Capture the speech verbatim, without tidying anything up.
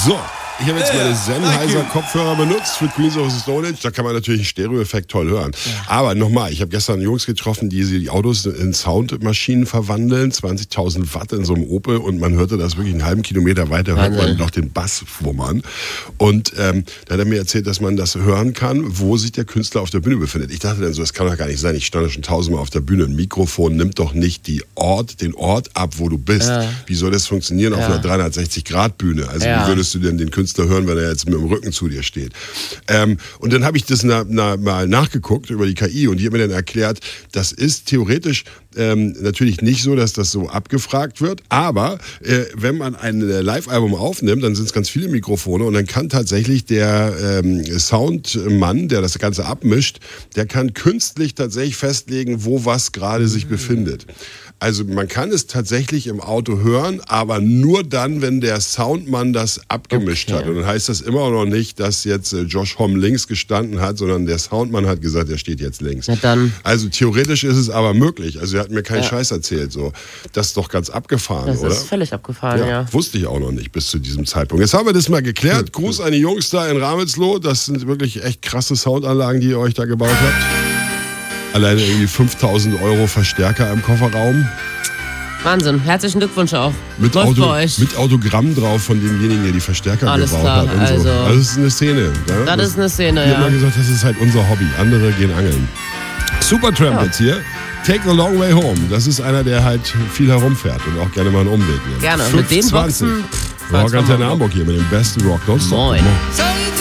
So, ich habe jetzt meine Sennheiser-Kopfhörer benutzt für Queens of the Stone Age. Da kann man natürlich einen Stereo-Effekt toll hören. Ja. Aber nochmal, ich habe gestern Jungs getroffen, die die Autos in Soundmaschinen verwandeln. zwanzigtausend Watt in so einem Opel. Und man hörte das wirklich einen halben Kilometer weiter, hört man noch den Bass wummern. Und ähm, da hat er mir erzählt, dass man das hören kann, wo sich der Künstler auf der Bühne befindet. Ich dachte dann so, das kann doch gar nicht sein. Ich stand ja schon tausendmal auf der Bühne. Ein Mikrofon nimmt doch nicht die Ort, den Ort ab, wo du bist. Ja. Wie soll das funktionieren ja. auf einer dreihundertsechzig Grad Bühne? Also ja. wie würdest du denn den Künstler hören, wenn er jetzt mit dem Rücken zu dir steht? Ähm, und dann habe ich das na, na, mal nachgeguckt über die K I und die hat mir dann erklärt, das ist theoretisch ähm, natürlich nicht so, dass das so abgefragt wird, aber äh, wenn man ein äh, Live-Album aufnimmt, dann sind es ganz viele Mikrofone und dann kann tatsächlich der ähm, Soundmann, der das Ganze abmischt, der kann künstlich tatsächlich festlegen, wo was gerade sich befindet. Also man kann es tatsächlich im Auto hören, aber nur dann, wenn der Soundmann das abgemischt okay. hat. Und dann heißt das immer noch nicht, dass jetzt äh, Josh Homme links gestanden hat, sondern der Soundmann hat gesagt, er steht jetzt links. Na dann. Also theoretisch ist es aber möglich. Also er hat mir keinen ja. Scheiß erzählt. So. Das ist doch ganz abgefahren, das oder? Das ist völlig abgefahren, ja, ja. Wusste ich auch noch nicht bis zu diesem Zeitpunkt. Jetzt haben wir das mal geklärt. Mhm. Gruß an die Jungs da in Ramelsloh. Das sind wirklich echt krasse Soundanlagen, die ihr euch da gebaut habt. Alleine irgendwie fünftausend Euro Verstärker im Kofferraum. Wahnsinn. Herzlichen Glückwunsch auch. Mit, Läuft Auto, bei euch. mit Autogramm drauf von demjenigen, der die Verstärker Alles gebaut klar, hat. Und also, so. Also das ist eine Szene. Ja? Das, das ist eine Szene, ja. Ich habe ja. mal gesagt, das ist halt unser Hobby. Andere gehen angeln. Supertramp ja. jetzt hier. Take the long way home. Das ist einer, der halt viel herumfährt und auch gerne mal einen Umweg nimmt. Gerne. fünf zwanzig. Mit den Boxen. Rock Antenne Hamburg hier mit dem besten Rock. Don't stop. Moin.